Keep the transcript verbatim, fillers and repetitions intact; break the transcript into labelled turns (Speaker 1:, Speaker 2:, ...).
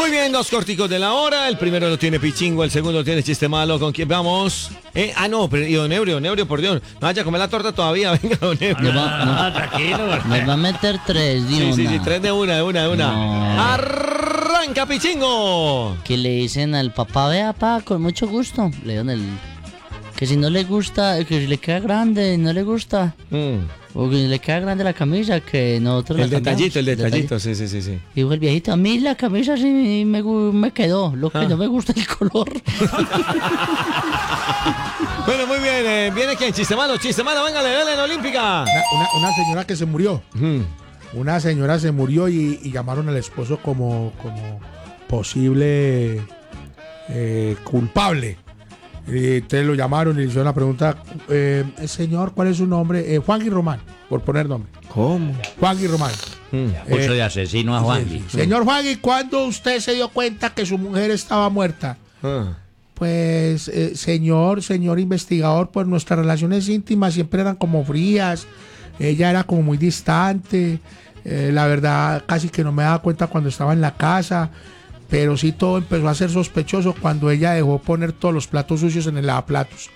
Speaker 1: Muy bien, dos corticos de la hora. El primero lo tiene Pichingo, el segundo lo tiene Chiste Malo. ¿Con quién vamos? Eh, ah, no, pero y don Ebrio, don Ebrio, por Dios. No vaya a comer la torta todavía. Venga, don Ebrio.
Speaker 2: Me va, no, tranquilo. Me va a meter tres de
Speaker 1: Sí,
Speaker 2: una.
Speaker 1: sí, sí, tres de una, de una, de una.
Speaker 2: No.
Speaker 1: Arranca, Pichingo.
Speaker 2: Que le dicen al papá, vea, papá, con mucho gusto. Le dan el... Que si no le gusta, que si le queda grande, no le gusta.
Speaker 1: Mm.
Speaker 2: O que le queda grande la camisa, que nosotros
Speaker 1: El
Speaker 2: la cambiamos.
Speaker 1: detallito, el detallito, sí, sí, sí, sí.
Speaker 2: Dijo el viejito, a mí la camisa sí me, gu- me quedó, lo que
Speaker 1: Ah.
Speaker 2: no me gusta es el color.
Speaker 1: Bueno, muy bien. Eh, ¿Viene quién? Chiste Malo, Chiste Malo. Véngale, dale en Olímpica.
Speaker 3: Una, una, una señora que se murió.
Speaker 1: Mm.
Speaker 3: Una señora se murió y, y llamaron al esposo como, como posible eh, culpable. Y entonces lo llamaron y le hicieron la pregunta, eh, señor, ¿cuál es su nombre? Eh, Juan y Román, por poner nombre.
Speaker 1: ¿Cómo?
Speaker 3: Juan y Román.
Speaker 1: Mm.
Speaker 4: Puso de asesino a Juan.
Speaker 3: Sí, sí. Señor Juan, ¿y cuándo usted se dio cuenta que su mujer estaba muerta?
Speaker 1: Ah.
Speaker 3: Pues, eh, señor, señor investigador, pues nuestras relaciones íntimas siempre eran como frías. Ella era como muy distante. Eh, la verdad, casi que no me daba cuenta cuando estaba en la casa. Pero sí todo empezó a ser sospechoso cuando ella dejó poner todos los platos sucios en el lavaplatos.